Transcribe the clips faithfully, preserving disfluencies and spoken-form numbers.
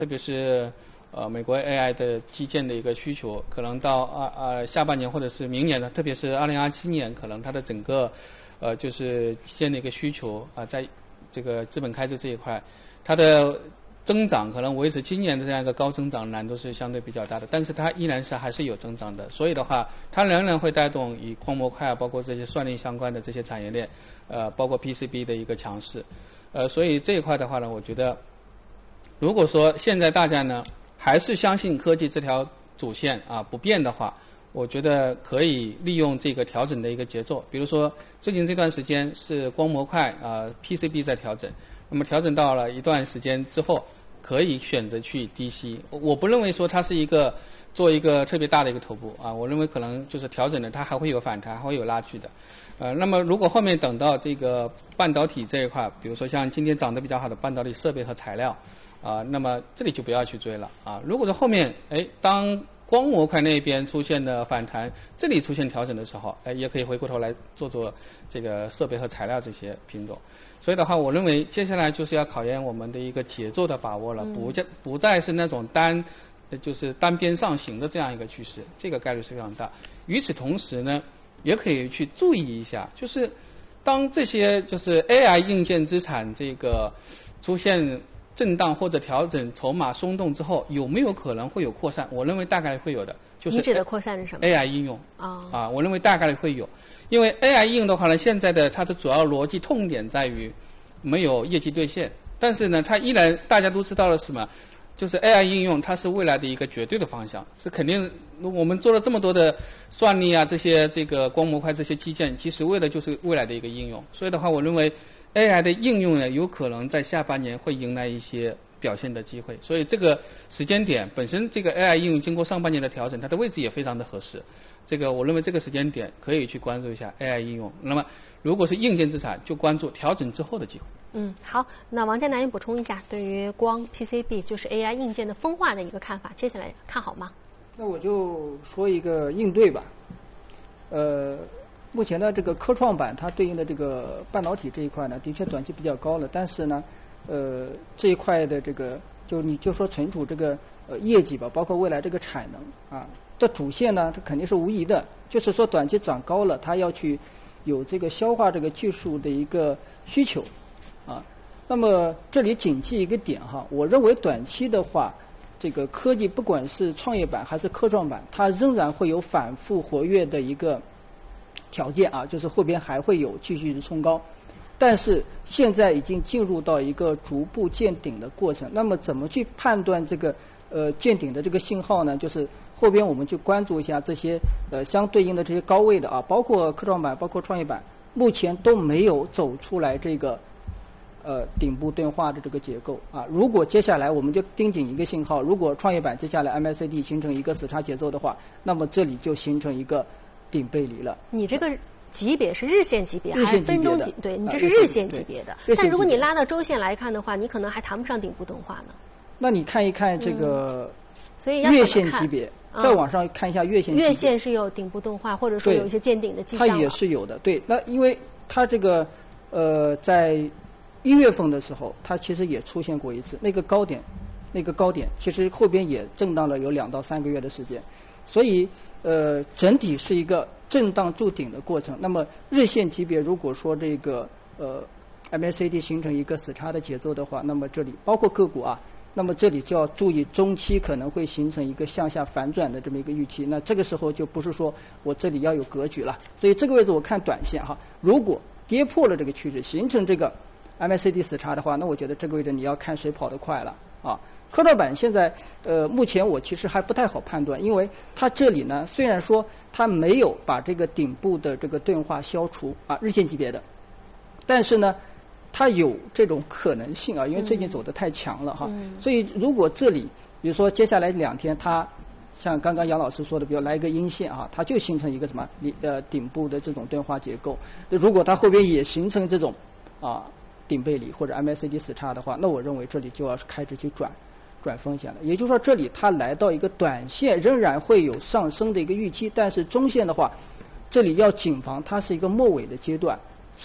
特别是呃美国 A I 的基建的一个需求，可能到啊呃下半年或者是明年的，特别是二零二七年，可能它的整个呃就是基建的一个需求啊、呃，在这个资本开支这一块，它的增长可能维持今年的这样一个高增长难度是相对比较大的，但是它依然是还是有增长的，所以的话，它仍然会带动以光模块啊，包括这些算力相关的这些产业链，呃，包括 P C B 的一个强势，呃，所以这一块的话呢，我觉得，如果说现在大家呢还是相信科技这条主线啊不变的话，我觉得可以利用这个调整的一个节奏，比如说最近这段时间是光模块啊、呃、P C B 在调整。那么调整到了一段时间之后，可以选择去低吸。我不认为说它是一个做一个特别大的一个头部啊，我认为可能就是调整的，它还会有反弹，还会有拉锯的。呃，那么如果后面等到这个半导体这一块，比如说像今天涨得比较好的半导体设备和材料，啊，那么这里就不要去追了啊。如果说后面哎当光模块那边出现的反弹，这里出现调整的时候，哎，也可以回过头来做做这个设备和材料这些品种。所以的话，我认为接下来就是要考验我们的一个节奏的把握了，不再不再是那种单，就是单边上行的这样一个趋势，这个概率是非常大。与此同时呢，也可以去注意一下，就是当这些就是 A I 硬件资产这个出现震荡或者调整、筹码松动之后，有没有可能会有扩散？我认为大概率会有的。就是你指的扩散是什么 ？A I 应用啊、 啊，我认为大概率会有。因为 A I 应用的话呢，现在的它的主要逻辑痛点在于没有业绩兑现，但是呢，它依然大家都知道了什么，就是 A I 应用它是未来的一个绝对的方向，是肯定。我们做了这么多的算力啊，这些这个光模块这些基建，其实为的就是未来的一个应用。所以的话，我认为 A I 的应用呢，有可能在下半年会迎来一些表现的机会。所以这个时间点本身，这个 A I 应用经过上半年的调整，它的位置也非常的合适。这个我认为这个时间点可以去关注一下 A I 应用。那么如果是硬件资产，就关注调整之后的机会。 嗯，好，那王嘉男也补充一下对于光 P C B 就是 A I 硬件的分化的一个看法，接下来看好吗？ 那我就说一个应对吧。呃，目前的这个科创板它对应的这个半导体这一块呢，的确短期比较高了，但是呢，呃，这一块的这个就你就说存储这个呃业绩吧，包括未来这个产能啊。的主线呢，它肯定是无疑的，就是说短期涨高了，它要去有这个消化这个技术的一个需求，啊，那么这里谨记一个点哈，我认为短期的话，这个科技不管是创业板还是科创板，它仍然会有反复活跃的一个条件啊，就是后边还会有继续的冲高，但是现在已经进入到一个逐步见顶的过程，那么怎么去判断这个呃见顶的这个信号呢？就是后边我们就关注一下这些呃相对应的这些高位的啊，包括科创板、包括创业板，目前都没有走出来这个呃顶部钝化的这个结构啊。如果接下来我们就盯紧一个信号，如果创业板接下来 M A C D 形成一个死叉节奏的话，那么这里就形成一个顶背离了。 你这个级别是日线级别还是分钟级？对你这是日线级别的。但如果你拉到周线来看的话，你可能还谈不上顶部钝化呢。 那你看一看这个所以月线级别。再往上看一下月线， 月线是有顶部钝化，或者说有一些见顶的迹象。 它也是有的，对。那因为它这个呃，在一月份的时候，它其实也出现过一次那个高点，那个高点其实后边也震荡了有两到三个月的时间，所以呃，整体是一个震荡筑顶的过程。那么日线级别如果说这个呃 M A C D 形成一个死叉的节奏的话，那么这里包括个股啊。那么这里就要注意中期可能会形成一个向下反转的这么一个预期，那这个时候就不是说我这里要有格局了，所以这个位置我看短线哈，如果跌破了这个趋势，形成这个 M A C D 死叉的话，那我觉得这个位置你要看谁跑得快了啊。科创板现在呃目前我其实还不太好判断，因为它这里呢虽然说它没有把这个顶部的这个钝化消除啊，日线级别的，但是呢它有这种可能性啊，因为最近走得太强了哈， 嗯、 所以如果这里比如说接下来两天它像刚刚杨老师说的，比如来一个阴线啊，它就形成一个什么呃顶部的这种钝化结构，如果它后边也形成这种啊顶背离或者 M A C D 死叉的话，那我认为这里就要开始去转转风险了。也就是说这里它来到一个短线仍然会有上升的一个预期，但是中线的话这里要谨防它是一个末尾的阶段，所以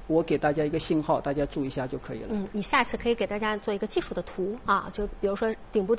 我给大家一个信号，大家注意一下就可以了。 嗯，你下次可以给大家做一个技术的图啊，就比如说顶部。